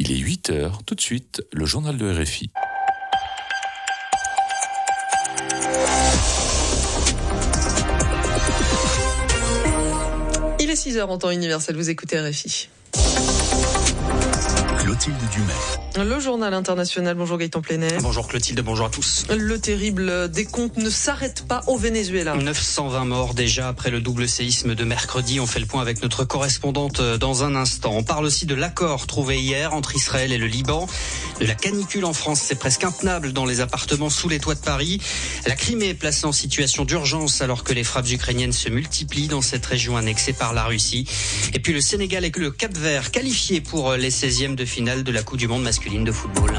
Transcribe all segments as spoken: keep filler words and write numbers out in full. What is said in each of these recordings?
Il est huit heures, tout de suite, le journal de R F I. Il est six heures en temps universel, vous écoutez R F I. Clotilde Dumais. Le journal international, bonjour Gaëtan Plenay. Bonjour Clotilde, bonjour à tous. Le terrible décompte ne s'arrête pas au Venezuela. neuf cent vingt morts déjà après le double séisme de mercredi. On fait le point avec notre correspondante dans un instant. On parle aussi de l'accord trouvé hier entre Israël et le Liban. De la canicule en France, c'est presque intenable dans les appartements sous les toits de Paris. La Crimée est placée en situation d'urgence alors que les frappes ukrainiennes se multiplient dans cette région annexée par la Russie. Et puis le Sénégal et le Cap-Vert qualifiés pour les seizièmes de finale de la Coupe du Monde masculine de football.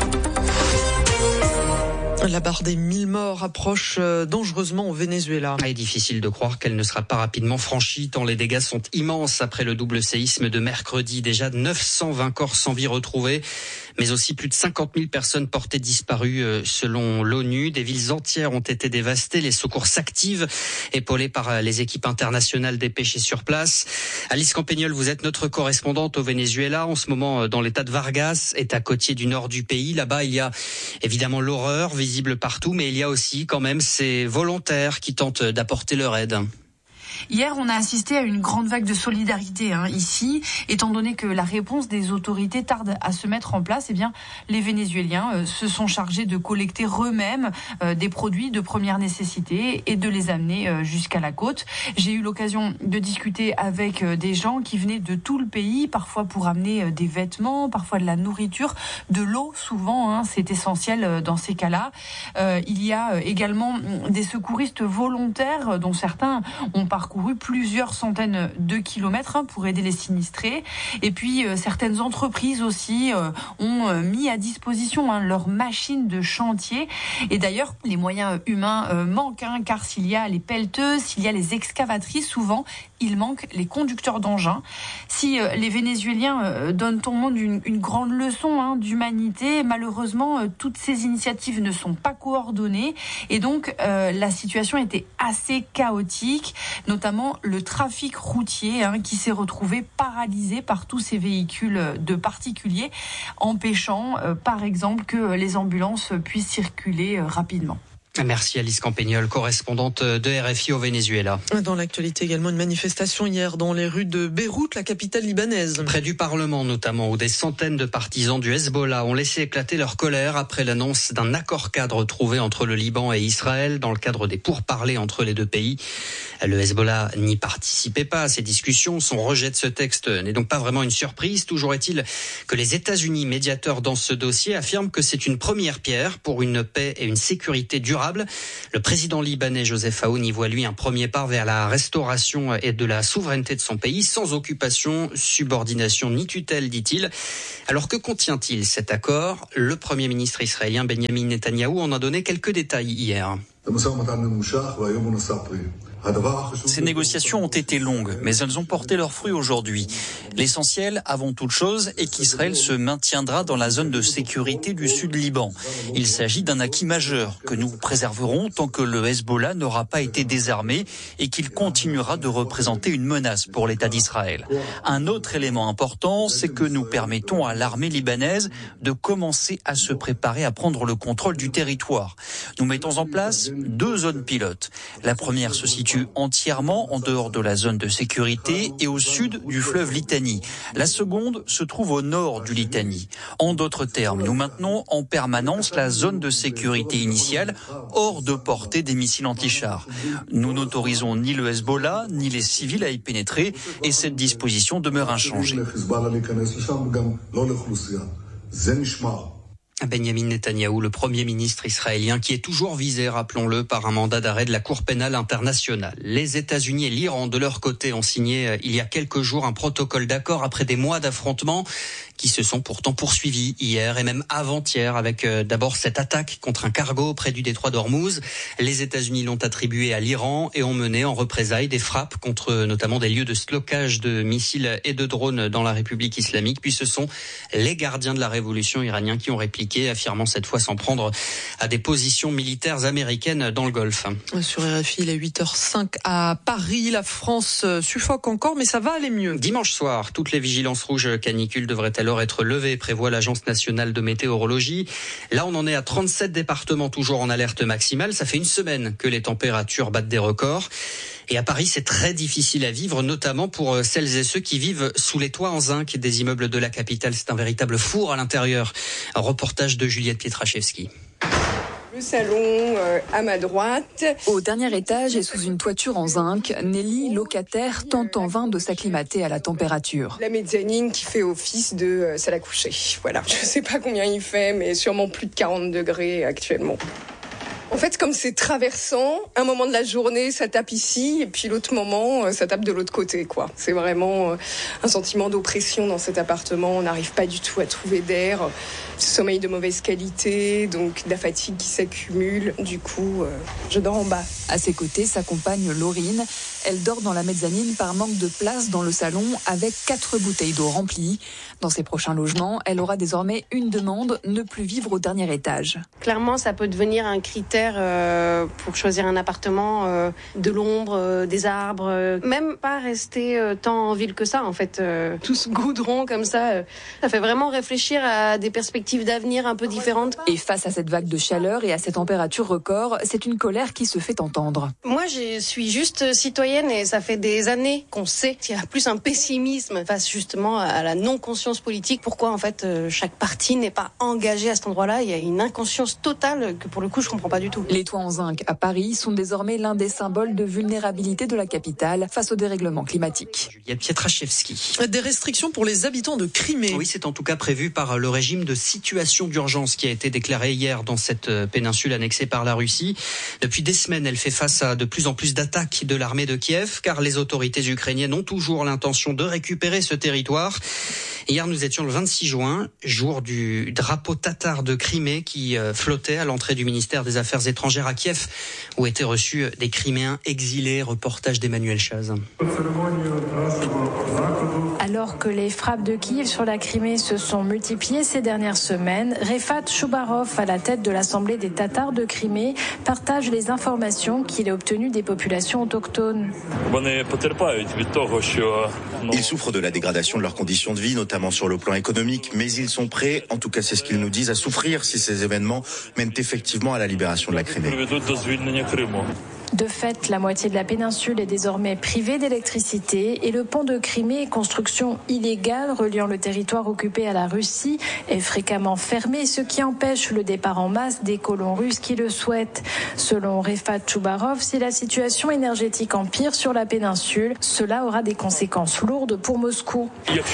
La barre des mille morts approche dangereusement au Venezuela. Il est difficile de croire qu'elle ne sera pas rapidement franchie tant les dégâts sont immenses après le double séisme de mercredi. Déjà neuf cent vingt corps sans vie retrouvés, mais aussi plus de cinquante mille personnes portées disparues selon l'ONU. Des villes entières ont été dévastées. Les secours s'activent, épaulés par les équipes internationales dépêchées sur place. Alice Campagnol, vous êtes notre correspondante au Venezuela. En ce moment, dans l'état de Vargas, État côtier du nord du pays. Là-bas, il y a évidemment l'horreur visible partout, mais il y a aussi quand même ces volontaires qui tentent d'apporter leur aide. Hier, on a assisté à une grande vague de solidarité hein, ici, étant donné que la réponse des autorités tarde à se mettre en place. Eh bien, les Vénézuéliens euh, se sont chargés de collecter eux-mêmes euh, des produits de première nécessité et de les amener euh, jusqu'à la côte. J'ai eu l'occasion de discuter avec euh, des gens qui venaient de tout le pays, parfois pour amener euh, des vêtements, parfois de la nourriture, de l'eau souvent, hein, c'est essentiel euh, dans ces cas-là. Euh, il y a euh, également des secouristes volontaires, euh, dont certains ont parcouru plusieurs centaines de kilomètres hein, pour aider les sinistrés. Et puis euh, certaines entreprises aussi euh, ont euh, mis à disposition hein, leurs machines de chantier. Et d'ailleurs, les moyens humains euh, manquent, hein, car s'il y a les pelleteuses, s'il y a les excavatrices, souvent il manque les conducteurs d'engins. Si euh, les Vénézuéliens euh, donnent au monde une, une grande leçon hein, d'humanité, malheureusement, euh, toutes ces initiatives ne sont pas coordonnées. Et donc, euh, la situation était assez chaotique, notamment le trafic routier hein, qui s'est retrouvé paralysé par tous ces véhicules de particuliers, empêchant euh, par exemple que les ambulances puissent circuler euh, rapidement. Merci Alice Campagnol, correspondante de R F I au Venezuela. Dans l'actualité également, une manifestation hier dans les rues de Beyrouth, la capitale libanaise. Près du Parlement notamment, où des centaines de partisans du Hezbollah ont laissé éclater leur colère après l'annonce d'un accord cadre trouvé entre le Liban et Israël dans le cadre des pourparlers entre les deux pays. Le Hezbollah n'y participait pas à ces discussions. Son rejet de ce texte n'est donc pas vraiment une surprise. Toujours est-il que les États-Unis, médiateurs dans ce dossier, affirment que c'est une première pierre pour une paix et une sécurité durable. Le président libanais Joseph Aoun y voit lui un premier pas vers la restauration et de la souveraineté de son pays, sans occupation, subordination ni tutelle, dit-il. Alors que contient-il cet accord ? Le premier ministre israélien Benjamin Netanyahou en a donné quelques détails hier. Ces négociations ont été longues, mais elles ont porté leurs fruits aujourd'hui. L'essentiel, avant toute chose, est qu'Israël se maintiendra dans la zone de sécurité du sud Liban. Il s'agit d'un acquis majeur que nous préserverons tant que le Hezbollah n'aura pas été désarmé et qu'il continuera de représenter une menace pour l'État d'Israël. Un autre élément important, c'est que nous permettons à l'armée libanaise de commencer à se préparer à prendre le contrôle du territoire. Nous mettons en place deux zones pilotes. La première se situe entièrement en dehors de la zone de sécurité et au sud du fleuve Litani. La seconde se trouve au nord du Litani. En d'autres termes, nous maintenons en permanence la zone de sécurité initiale hors de portée des missiles anti-chars. Nous n'autorisons ni le Hezbollah ni les civils à y pénétrer et cette disposition demeure inchangée. Benjamin Netanyahou, le premier ministre israélien, qui est toujours visé, rappelons-le, par un mandat d'arrêt de la Cour pénale internationale. Les États-Unis et l'Iran, de leur côté, ont signé il y a quelques jours un protocole d'accord après des mois d'affrontements qui se sont pourtant poursuivis hier et même avant-hier avec euh, d'abord cette attaque contre un cargo près du détroit d'Ormuz. Les États-Unis l'ont attribué à l'Iran et ont mené en représailles des frappes contre euh, notamment des lieux de stockage de missiles et de drones dans la République islamique. Puis ce sont les gardiens de la révolution iraniens qui ont répliqué compliqué, affirmant cette fois s'en prendre à des positions militaires américaines dans le Golfe. Sur R F I, il est huit heures cinq à Paris. La France suffoque encore, mais ça va aller mieux. Dimanche soir, toutes les vigilances rouges canicule devraient alors être levées, prévoit l'Agence nationale de météorologie. Là, on en est à trente-sept départements toujours en alerte maximale. Ça fait une semaine que les températures battent des records. Et à Paris, c'est très difficile à vivre, notamment pour celles et ceux qui vivent sous les toits en zinc des immeubles de la capitale. C'est un véritable four à l'intérieur. Un reportage de Juliette Pietraszewski. Le salon euh, à ma droite. Au dernier étage et sous une toiture en zinc, Nelly, locataire, tente en vain de s'acclimater à la température. La mezzanine qui fait office de euh, salle à coucher. Voilà, je sais pas combien il fait, mais sûrement plus de quarante degrés actuellement. En fait, comme c'est traversant, un moment de la journée, ça tape ici, et puis l'autre moment, ça tape de l'autre côté, quoi. C'est vraiment un sentiment d'oppression dans cet appartement. On n'arrive pas du tout à trouver d'air. Sommeil de mauvaise qualité, donc de la fatigue qui s'accumule. Du coup, euh, je dors en bas. À ses côtés, sa compagne Laurine. Elle dort dans la mezzanine par manque de place dans le salon avec quatre bouteilles d'eau remplies. Dans ses prochains logements, elle aura désormais une demande, ne plus vivre au dernier étage. Clairement, ça peut devenir un critère euh, pour choisir un appartement, euh, de l'ombre, euh, des arbres, euh, même pas rester euh, tant en ville que ça en fait. Euh, tout ce goudron comme ça, euh, ça fait vraiment réfléchir à des perspectives d'avenir un peu différentes. Et face à cette vague de chaleur et à ces températures records, c'est une colère qui se fait entendre. Moi, je suis juste citoyenne et ça fait des années qu'on sait qu'il y a plus un pessimisme face justement à la non-conscience politique. Pourquoi en fait chaque parti n'est pas engagé à cet endroit-là? Il y a une inconscience totale que pour le coup je comprends pas du tout. Les toits en zinc à Paris sont désormais l'un des symboles de vulnérabilité de la capitale face au dérèglement climatique. Juliette Pietraszewski. Des restrictions pour les habitants de Crimée. Oui, c'est en tout cas prévu par le régime de situation d'urgence qui a été déclaré hier dans cette péninsule annexée par la Russie. Depuis des semaines, elle fait face à de plus en plus d'attaques de l'armée de Kiev, car les autorités ukrainiennes ont toujours l'intention de récupérer ce territoire. Hier, nous étions le vingt-six juin, jour du drapeau tatar de Crimée qui flottait à l'entrée du ministère des Affaires étrangères à Kiev, où étaient reçus des Criméens exilés. Reportage d'Emmanuel Chaz. Alors que les frappes de Kiev sur la Crimée se sont multipliées ces dernières semaines, Refat Choubarov, à la tête de l'Assemblée des Tatars de Crimée, partage les informations qu'il a obtenues des populations autochtones. Ils souffrent de la dégradation de leurs conditions de vie, notamment sur le plan économique, mais ils sont prêts, en tout cas c'est ce qu'ils nous disent, à souffrir si ces événements mènent effectivement à la libération de la Crimée. De fait, la moitié de la péninsule est désormais privée d'électricité et le pont de Crimée, construction illégale reliant le territoire occupé à la Russie, est fréquemment fermé, ce qui empêche le départ en masse des colons russes qui le souhaitent. Selon Refat Choubarov, si la situation énergétique empire sur la péninsule, cela aura des conséquences lourdes pour Moscou.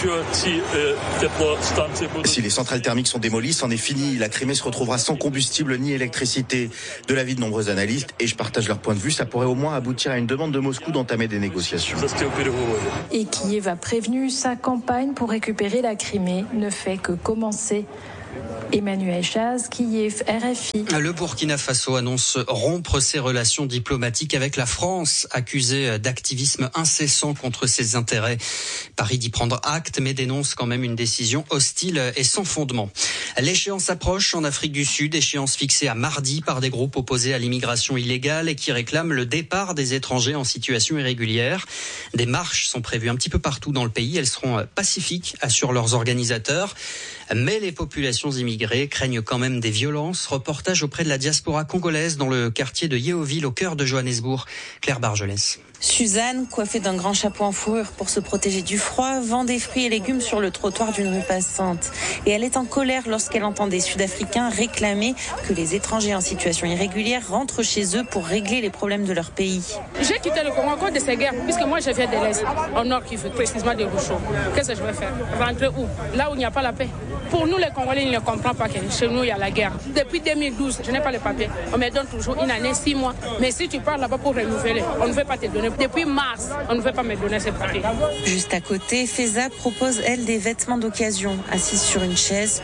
Si les centrales thermiques sont démolies, c'en est fini. La Crimée se retrouvera sans combustible ni électricité. De l'avis de nombreux analystes, et je partage leur point de vue, ça pourrait au moins aboutir à une demande de Moscou d'entamer des négociations. Et Kiev a prévenu, sa campagne pour récupérer la Crimée ne fait que commencer. Emmanuel Chaz, Kiev, R F I. Le Burkina Faso annonce rompre ses relations diplomatiques avec la France, accusée d'activisme incessant contre ses intérêts. Paris d'y prendre acte, mais dénonce quand même une décision hostile et sans fondement. L'échéance approche en Afrique du Sud, échéance fixée à mardi par des groupes opposés à l'immigration illégale et qui réclament le départ des étrangers en situation irrégulière. Des marches sont prévues un petit peu partout dans le pays. Elles seront pacifiques, assurent leurs organisateurs. Mais les populations immigrées craignent quand même des violences. Reportage auprès de la diaspora congolaise dans le quartier de Yeoville, au cœur de Johannesburg. Claire Bargelès. Suzanne, coiffée d'un grand chapeau en fourrure pour se protéger du froid, vend des fruits et légumes sur le trottoir d'une rue passante. Et elle est en colère lorsqu'elle entend des Sud-Africains réclamer que les étrangers en situation irrégulière rentrent chez eux pour régler les problèmes de leur pays. J'ai quitté le Congo à cause de ces guerres, puisque moi je viens de l'Est, au nord qui fait précisément des Rouchons. Qu'est-ce que je vais faire? Rentrer où? Là où il n'y a pas la paix. Pour nous les Congolais, ils ne comprennent pas que chez nous il y a la guerre. Depuis deux mille douze, je n'ai pas les papiers. On me donne toujours une année, six mois. Mais si tu pars là-bas pour renouveler, on ne veut pas te donner. Depuis mars, on ne veut pas me donner ces papiers. Juste à côté, Feza propose, elle, des vêtements d'occasion, assise sur une chaise, profitant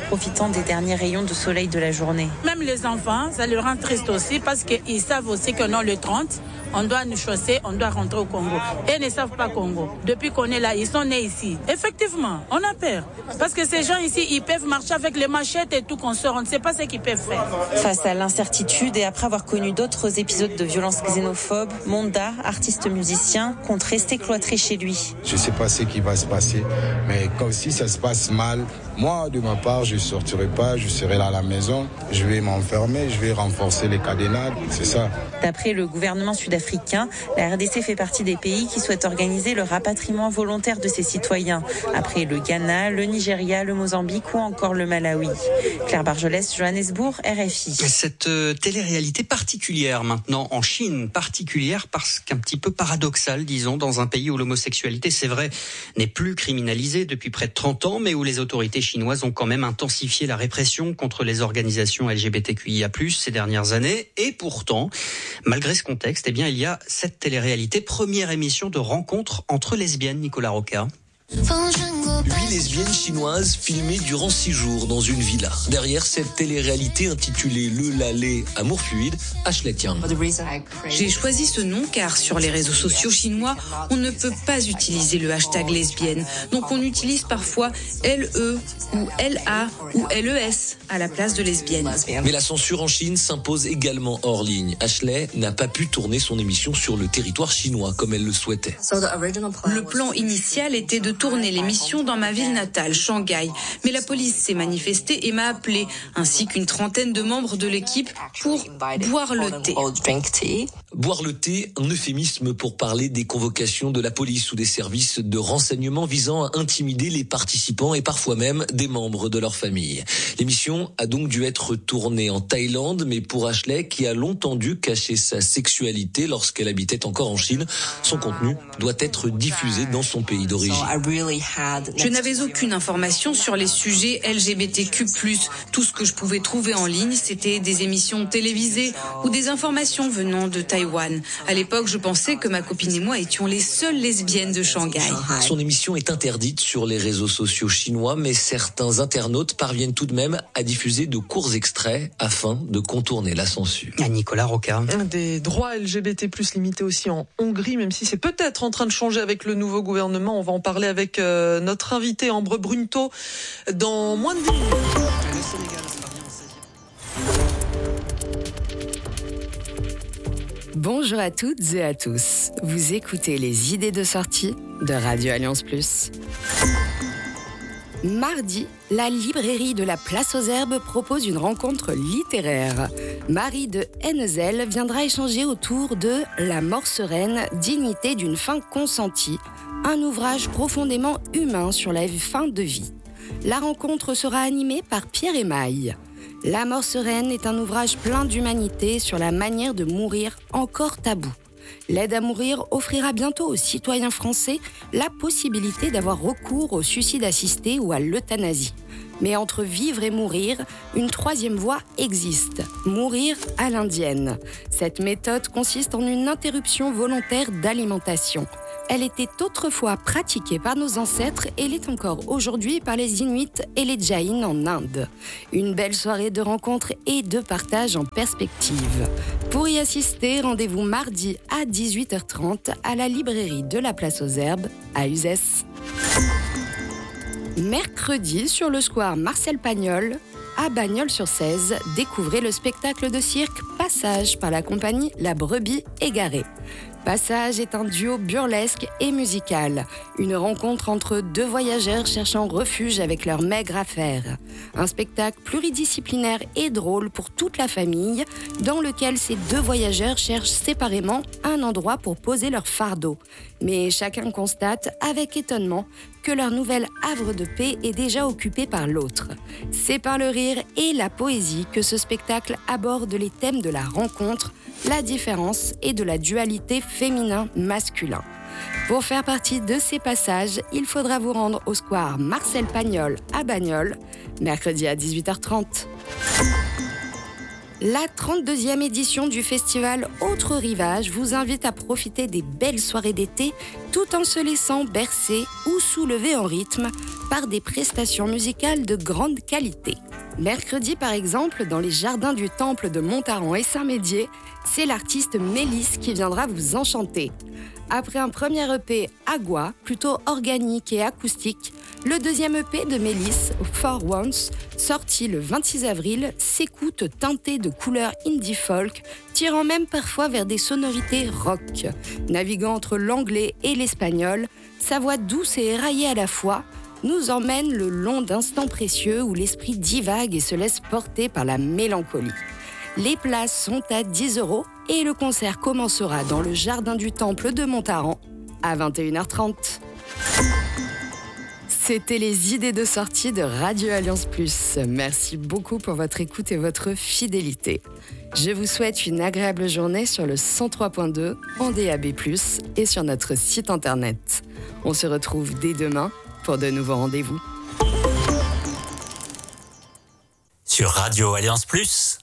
des derniers rayons de soleil de la journée. Même les enfants, ça leur rend triste aussi parce qu'ils savent aussi que non, le trente, on doit nous chausser, on doit rentrer au Congo. Et ils ne savent pas Congo. Depuis qu'on est là, ils sont nés ici. Effectivement, on a peur. Parce que ces gens ici, ils peuvent marcher avec les machettes et tout qu'on sort. On ne sait pas ce qu'ils peuvent faire. Face à l'incertitude et après avoir connu d'autres épisodes de violences xénophobes, Monda, artiste musicien, compte rester cloîtré chez lui. Je ne sais pas ce qui va se passer, mais comme si ça se passe mal, moi, de ma part, je ne sortirai pas, je serai là à la maison, je vais m'enfermer, je vais renforcer les cadenas, c'est ça. D'après le gouvernement sud-africain, la R D C fait partie des pays qui souhaitent organiser le rapatriement volontaire de ses citoyens, après le Ghana, le Nigeria, le Mozambique ou encore le Malawi. Claire Bargelès, Johannesburg, R F I. Cette euh, télé-réalité particulière maintenant en Chine, particulière parce qu'un petit peu paradoxale, disons, dans un pays où l'homosexualité, c'est vrai, n'est plus criminalisée depuis près de trente ans, mais où les autorités chinoises ont quand même intensifié la répression contre les organisations L G B T Q I A plus, ces dernières années. Et pourtant, malgré ce contexte, eh bien, il y a cette télé-réalité, première émission de rencontre entre lesbiennes, Nicolas Roca. Huit lesbiennes chinoises filmées durant six jours dans une villa. Derrière cette télé-réalité intitulée Le Lalé Amour Fluide, Ashley Tiang. J'ai choisi ce nom car sur les réseaux sociaux chinois, on ne peut pas utiliser le hashtag lesbienne. Donc on utilise parfois L E ou L A ou L E S à la place de lesbienne. Mais la censure en Chine s'impose également hors ligne. Ashley n'a pas pu tourner son émission sur le territoire chinois comme elle le souhaitait. Le plan initial était de tourner l'émission dans ma ville natale, Shanghai. Mais la police s'est manifestée et m'a appelé, ainsi qu'une trentaine de membres de l'équipe, pour boire le thé. Boire le thé, un euphémisme pour parler des convocations de la police ou des services de renseignement visant à intimider les participants et parfois même des membres de leur famille. L'émission a donc dû être tournée en Thaïlande, mais pour Ashley, qui a longtemps dû cacher sa sexualité lorsqu'elle habitait encore en Chine, son contenu doit être diffusé dans son pays d'origine. Je n'avais aucune information sur les sujets L G B T Q plus. Tout ce que je pouvais trouver en ligne, c'était des émissions télévisées ou des informations venant de Taïwan. À l'époque, je pensais que ma copine et moi étions les seules lesbiennes de Shanghai. Son émission est interdite sur les réseaux sociaux chinois, mais certains internautes parviennent tout de même à diffuser de courts extraits afin de contourner la censure. À Nicolas Roca. Des droits L G B T plus limités aussi en Hongrie, même si c'est peut-être en train de changer avec le nouveau gouvernement. On va en parler avec euh, notre invité Ambre Brunto dans moins de dix minutes. Le Sénégal sera bien en seizième. Bonjour à toutes et à tous. Vous écoutez les idées de sortie de Radio Alliance plus. Mardi, la librairie de la Place aux Herbes propose une rencontre littéraire. Marie de Hennezel viendra échanger autour de La mort sereine, dignité d'une fin consentie, un ouvrage profondément humain sur la fin de vie. La rencontre sera animée par Pierre Émaille. La mort sereine est un ouvrage plein d'humanité sur la manière de mourir encore tabou. L'aide à mourir offrira bientôt aux citoyens français la possibilité d'avoir recours au suicide assisté ou à l'euthanasie. Mais entre vivre et mourir, une troisième voie existe, mourir à l'indienne. Cette méthode consiste en une interruption volontaire d'alimentation. Elle était autrefois pratiquée par nos ancêtres et l'est encore aujourd'hui par les Inuits et les Jains en Inde. Une belle soirée de rencontres et de partage en perspective. Pour y assister, rendez-vous mardi à dix-huit heures trente à la librairie de la Place aux Herbes à Uzès. Mercredi, sur le square Marcel Pagnol, à Bagnols-sur-Cèze, découvrez le spectacle de cirque Passage par la compagnie La Brebis Égarée. Passage est un duo burlesque et musical, une rencontre entre deux voyageurs cherchant refuge avec leur maigre affaire. Un spectacle pluridisciplinaire et drôle pour toute la famille, dans lequel ces deux voyageurs cherchent séparément un endroit pour poser leur fardeau. Mais chacun constate, avec étonnement, que leur nouvel havre de paix est déjà occupé par l'autre. C'est par le rire et la poésie que ce spectacle aborde les thèmes de la rencontre, la différence et de la dualité féminin-masculin. Pour faire partie de ces passages, il faudra vous rendre au square Marcel Pagnol à Bagnols, mercredi à dix-huit heures trente. La trente-deuxième édition du festival Autre Rivage vous invite à profiter des belles soirées d'été tout en se laissant bercer ou soulever en rythme par des prestations musicales de grande qualité. Mercredi, par exemple, dans les jardins du temple de Montaran et Saint-Médier, c'est l'artiste Mélisse qui viendra vous enchanter. Après un premier E P Agua, plutôt organique et acoustique, le deuxième E P de Mélisse, For Once, sorti le vingt-six avril, s'écoute teinté de couleurs indie folk, tirant même parfois vers des sonorités rock. Naviguant entre l'anglais et l'espagnol, sa voix douce et éraillée à la fois nous emmène le long d'instants précieux où l'esprit divague et se laisse porter par la mélancolie. Les places sont à dix euros et le concert commencera dans le jardin du temple de Montaran à vingt et une heures trente. C'était les idées de sortie de Radio Alliance Plus. Merci beaucoup pour votre écoute et votre fidélité. Je vous souhaite une agréable journée sur le cent trois point deux, en D A B plus, et sur notre site internet. On se retrouve dès demain pour de nouveaux rendez-vous. Sur Radio Alliance Plus,